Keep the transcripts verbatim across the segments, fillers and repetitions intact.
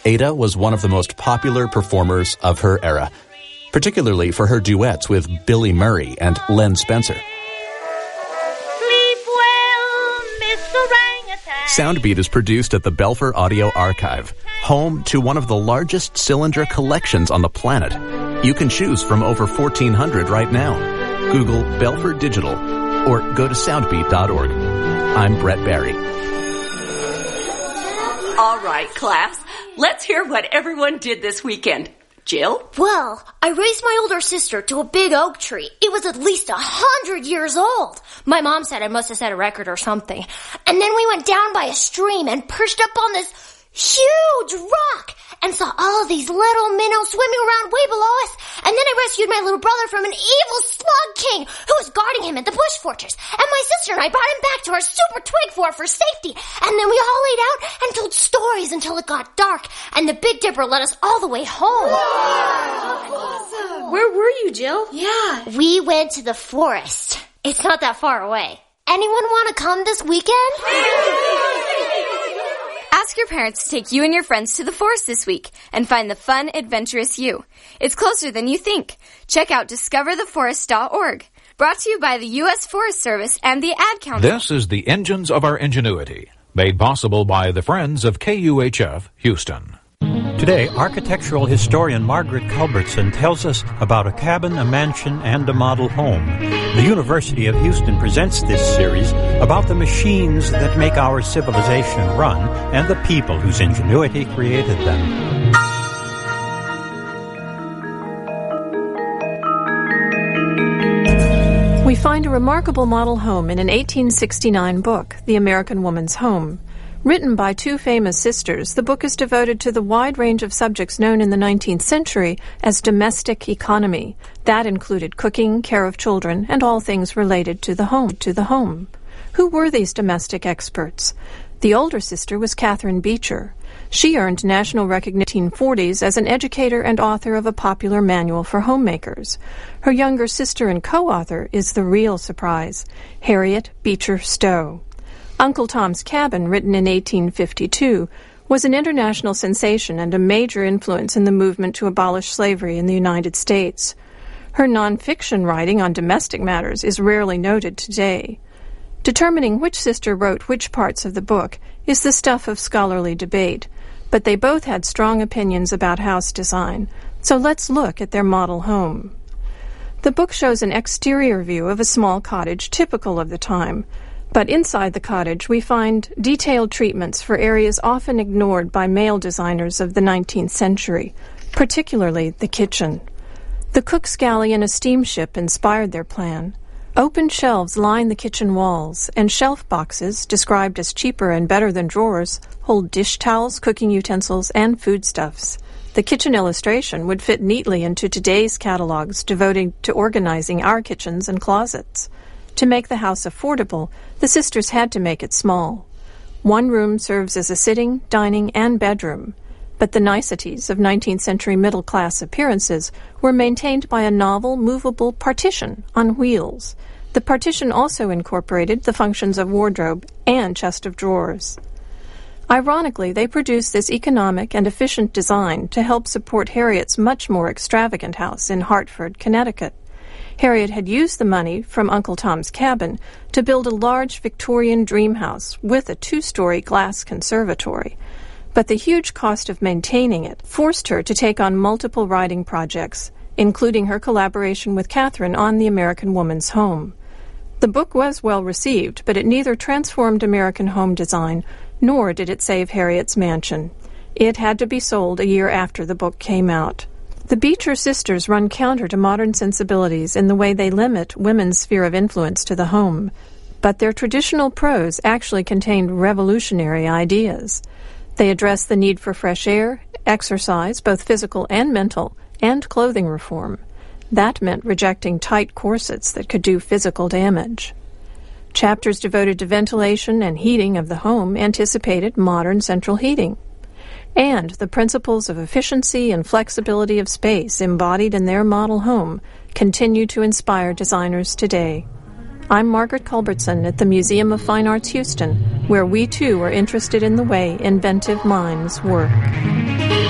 Ada was one of the most popular performers of her era, particularly for her duets with Billy Murray and Len Spencer. Sleep well, Mister Orangutan. Soundbeat is produced at the Belfer Audio Archive, home to one of the largest cylinder collections on the planet. You can choose from over fourteen hundred right now. Google Belfer Digital or go to soundbeat dot org. I'm Brett Barry. All right, class. Let's hear what everyone did this weekend. Jill? Well, I raised my older sister to a big oak tree. It was at least a hundred years old. My mom said I must have set a record or something. And then we went down by a stream and perched up on this huge rock and saw all of these little minnows swimming around way below us. And then I rescued my little brother from an evil slug king who was guarding him at the bush fortress. And my sister and I brought him back to our super twig fort for safety. And then we all laid out and told stories until it got dark. And the Big Dipper led us all the way home. Wow. Awesome. Where were you, Jill? Yeah. We went to the forest. It's not that far away. Anyone want to come this weekend? Ask your parents to take you and your friends to the forest this week and find the fun, adventurous you. It's closer than you think. Check out discover the forest dot org. Brought to you by the U S Forest Service and the Ad Council. This is the Engines of Our Ingenuity, made possible by the Friends of K U H F Houston. Today, architectural historian Margaret Culbertson tells us about a cabin, a mansion, and a model home. The University of Houston presents this series about the machines that make our civilization run and the people whose ingenuity created them. We find a remarkable model home in an eighteen sixty-nine book, The American Woman's Home. Written by two famous sisters, the book is devoted to the wide range of subjects known in the nineteenth century as domestic economy. That included cooking, care of children, and all things related to the home. To the home. Who were these domestic experts? The older sister was Catherine Beecher. She earned national recognition in the nineteen forties as an educator and author of a popular manual for homemakers. Her younger sister and co-author is the real surprise, Harriet Beecher Stowe. Uncle Tom's Cabin, written in eighteen fifty-two, was an international sensation and a major influence in the movement to abolish slavery in the United States. Her nonfiction writing on domestic matters is rarely noted today. Determining which sister wrote which parts of the book is the stuff of scholarly debate, but they both had strong opinions about house design, so let's look at their model home. The book shows an exterior view of a small cottage typical of the time, but inside the cottage we find detailed treatments for areas often ignored by male designers of the nineteenth century, particularly the kitchen. The cook's galley and a steamship inspired their plan. Open shelves line the kitchen walls, and shelf boxes, described as cheaper and better than drawers, hold dish towels, cooking utensils, and foodstuffs. The kitchen illustration would fit neatly into today's catalogs devoted to organizing our kitchens and closets. To make the house affordable, the sisters had to make it small. One room serves as a sitting, dining, and bedroom, but the niceties of nineteenth century middle-class appearances were maintained by a novel, movable partition on wheels. The partition also incorporated the functions of wardrobe and chest of drawers. Ironically, they produced this economic and efficient design to help support Harriet's much more extravagant house in Hartford, Connecticut. Harriet had used the money from Uncle Tom's Cabin to build a large Victorian dream house with a two-story glass conservatory. But the huge cost of maintaining it forced her to take on multiple writing projects, including her collaboration with Catherine on The American Woman's Home. The book was well received, but it neither transformed American home design nor did it save Harriet's mansion. It had to be sold a year after the book came out. The Beecher sisters run counter to modern sensibilities in the way they limit women's sphere of influence to the home, but their traditional prose actually contained revolutionary ideas. They address the need for fresh air, exercise, both physical and mental, and clothing reform. That meant rejecting tight corsets that could do physical damage. Chapters devoted to ventilation and heating of the home anticipated modern central heating. And the principles of efficiency and flexibility of space embodied in their model home continue to inspire designers today. I'm Margaret Culbertson at the Museum of Fine Arts Houston, where we too are interested in the way inventive minds work.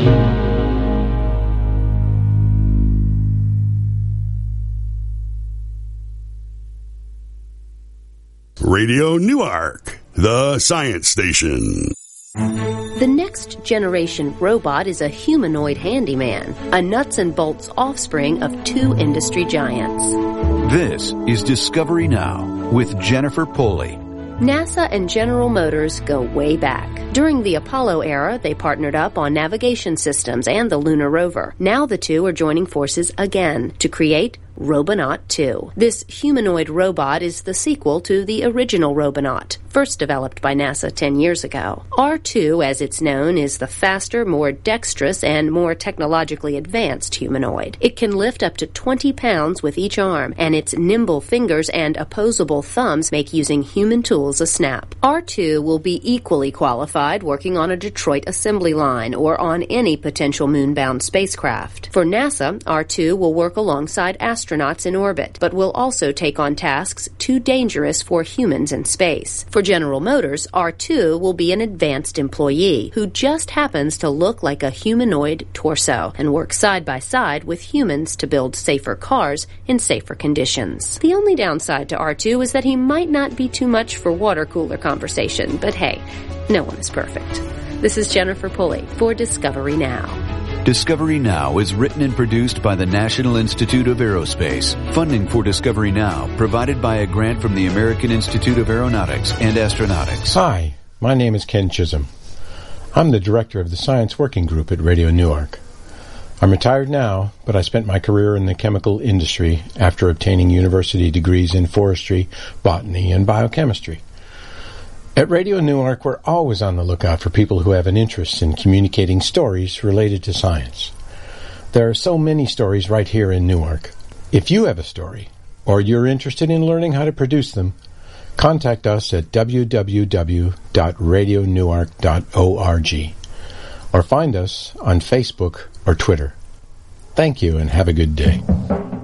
Radio Newark, the science station. The next generation robot is a humanoid handyman, a nuts and bolts offspring of two industry giants. This is Discovery Now with Jennifer Pulley. NASA and General Motors go way back. During the Apollo era, they partnered up on navigation systems and the lunar rover. Now the two are joining forces again to create Robonaut two. This humanoid robot is the sequel to the original Robonaut, first developed by NASA ten years ago. R two, as it's known, is the faster, more dexterous, and more technologically advanced humanoid. It can lift up to twenty pounds with each arm, and its nimble fingers and opposable thumbs make using human tools a snap. R two will be equally qualified working on a Detroit assembly line or on any potential moon-bound spacecraft. For NASA, R two will work alongside astronauts astronauts in orbit, but will also take on tasks too dangerous for humans in space. For General Motors, R two will be an advanced employee who just happens to look like a humanoid torso and work side by side with humans to build safer cars in safer conditions. The only downside to R two is that he might not be too much for water cooler conversation, but hey, no one is perfect. This is Jennifer Pulley for Discovery Now. Discovery Now is written and produced by the National Institute of Aerospace. Funding for Discovery Now provided by a grant from the American Institute of Aeronautics and Astronautics. Hi, my name is Ken Chisholm. I'm the director of the Science Working Group at Radio Newark. I'm retired now, but I spent my career in the chemical industry after obtaining university degrees in forestry, botany, and biochemistry. At Radio Newark, we're always on the lookout for people who have an interest in communicating stories related to science. There are so many stories right here in Newark. If you have a story, or you're interested in learning how to produce them, contact us at w w w dot radio newark dot org or find us on Facebook or Twitter. Thank you and have a good day.